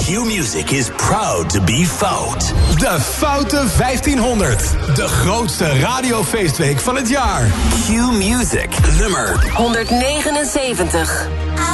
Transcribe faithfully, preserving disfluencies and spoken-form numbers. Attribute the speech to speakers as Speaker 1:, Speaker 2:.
Speaker 1: Q-Music is proud to be Fout.
Speaker 2: De Foute vijftienhonderd. De grootste radiofeestweek van het jaar.
Speaker 1: Q-Music, nummer
Speaker 3: honderdnegenenzeventig.